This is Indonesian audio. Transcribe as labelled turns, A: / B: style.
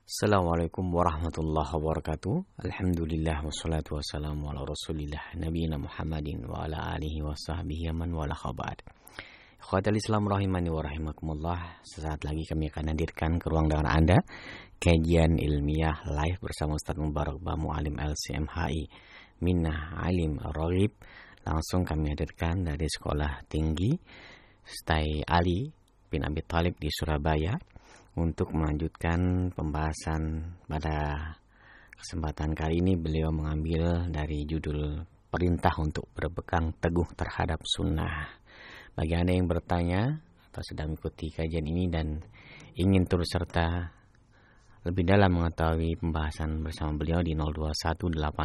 A: Assalamualaikum warahmatullahi wabarakatuh. Alhamdulillah wassalatu wassalamu ala rasulillah nabiyina Muhammadin wa ala alihi wa sahbihi man wala khabar. Ikhwatal Islam rahimani wa rahimakumullah. Sesaat lagi kami akan hadirkan ke ruang dengar Anda kajian ilmiah live bersama Ustaz Mubarak Bamu Alim LCMHI Minnah Alim Raghib. Langsung kami hadirkan dari Sekolah Tinggi Stai Ali bin Abi Thalib di Surabaya untuk melanjutkan pembahasan. Pada kesempatan kali ini beliau mengambil dari judul Perintah untuk Berpegang Teguh Terhadap Sunnah. Bagi Anda yang bertanya atau sedang mengikuti kajian ini dan ingin turut serta lebih dalam mengetahui pembahasan bersama beliau di 0218